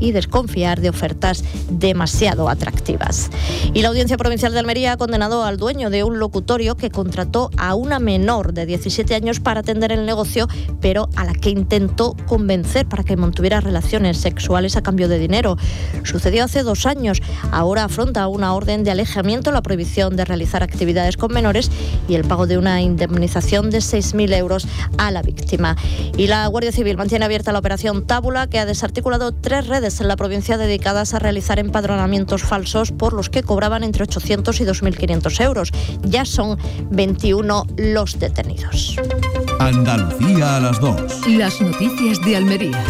y desconfiar de ofertas demasiado atractivas. Y la Audiencia Provincial de Almería ha condenado al dueño de un locutorio que contrató a una menor de 17 años para atender el negocio, pero a la que intentó convencer para que mantuviera relaciones sexuales a cambio de dinero. Sucedió hace 2 años. Ahora afronta una orden de alejamiento, la prohibición de realizar actividades con menores y el pago de una indemnización de 6.000 euros a la víctima. Y la Guardia Civil mantiene abierta la operación Tábula, que ha desarticulado 3 redes en la provincia dedicadas a realizar empadronamientos falsos por los que cobraban entre 800 y 2.500 euros. Ya son 21 los detenidos. Andalucía a las 2. Las noticias de Almería.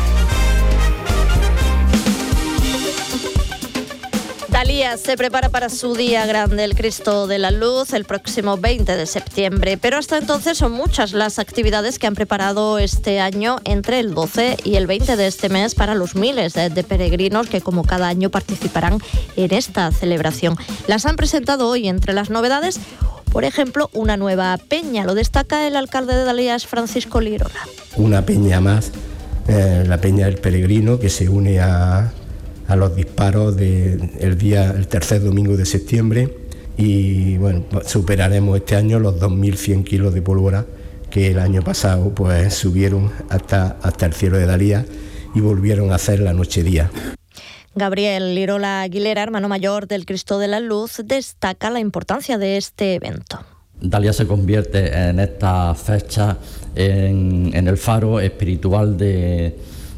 Dalía se prepara para su día grande, el Cristo de la Luz, el próximo 20 de septiembre. Pero hasta entonces son muchas las actividades que han preparado este año entre el 12 y el 20 de este mes para los miles de peregrinos que como cada año participarán en esta celebración. Las han presentado hoy entre las novedades, por ejemplo, una nueva peña. Lo destaca el alcalde de Dalías, Francisco Lirola. Una peña más, la Peña del Peregrino, que se une a los disparos el tercer domingo de septiembre, y bueno, superaremos este año los 2.100 kilos de pólvora que el año pasado pues subieron hasta el cielo de Dalías y volvieron a hacer la noche-día. Gabriel Lirola Aguilera, hermano mayor del Cristo de la Luz, destaca la importancia de este evento. Dalías se convierte en esta fecha en el faro espiritual de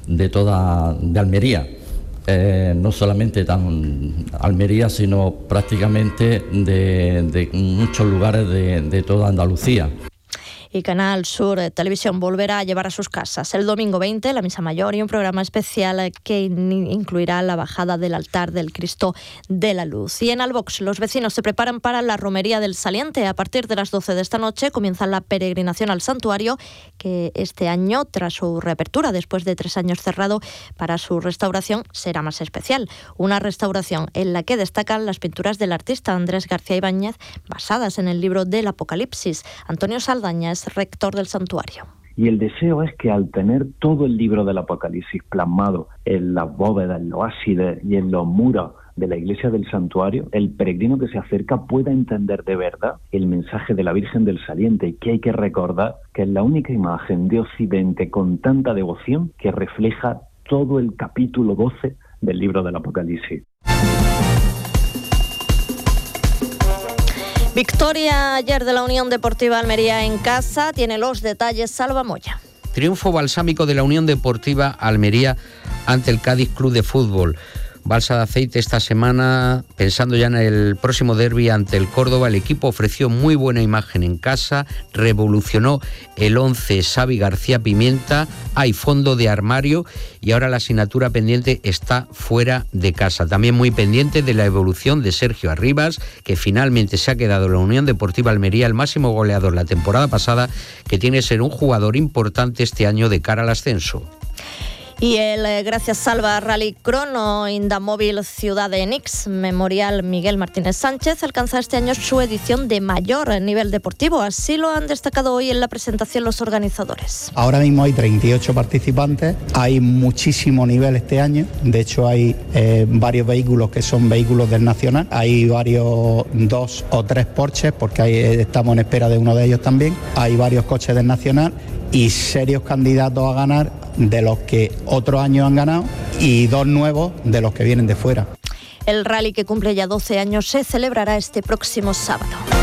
Almería. No solamente Almería, sino prácticamente de muchos lugares de toda Andalucía. Y Canal Sur Televisión volverá a llevar a sus casas el domingo 20 la misa mayor y un programa especial que incluirá la bajada del altar del Cristo de la Luz. Y en Albox los vecinos se preparan para la romería del Saliente. A partir de las 12 de esta noche comienza la peregrinación al santuario, que este año, tras su reapertura después de 3 años cerrado para su restauración, será más especial. Una restauración en la que destacan las pinturas del artista Andrés García Ibáñez, basadas en el libro del Apocalipsis. Antonio Saldaña es rector del santuario. Y el deseo es que al tener todo el libro del Apocalipsis plasmado en las bóvedas, en los ábsides y en los muros de la iglesia del santuario, el peregrino que se acerca pueda entender de verdad el mensaje de la Virgen del Saliente, y que hay que recordar que es la única imagen de Occidente con tanta devoción que refleja todo el capítulo 12 del libro del Apocalipsis. Victoria ayer de la Unión Deportiva Almería en casa. Tiene los detalles Salva Moya. Triunfo balsámico de la Unión Deportiva Almería ante el Cádiz Club de Fútbol. Balsa de aceite esta semana, pensando ya en el próximo derbi ante el Córdoba. El equipo ofreció muy buena imagen en casa, revolucionó el 11 Xavi García Pimienta, hay fondo de armario y ahora la asignatura pendiente está fuera de casa. También muy pendiente de la evolución de Sergio Arribas, que finalmente se ha quedado en la Unión Deportiva Almería el máximo goleador la temporada pasada, que tiene que ser un jugador importante este año de cara al ascenso. Y el Gracias Salva Rally Crono Indamóvil Ciudad de Enix Memorial Miguel Martínez Sánchez alcanza este año su edición de mayor nivel deportivo. Así lo han destacado hoy en la presentación los organizadores. Ahora mismo hay 38 participantes, hay muchísimo nivel este año. De hecho hay varios vehículos que son vehículos del Nacional. Hay varios 2 o 3 Porsches, porque estamos en espera de uno de ellos también. Hay varios coches del Nacional y serios candidatos a ganar, de los que otros años han ganado, y 2 nuevos de los que vienen de fuera. El rally, que cumple ya 12 años, se celebrará este próximo sábado.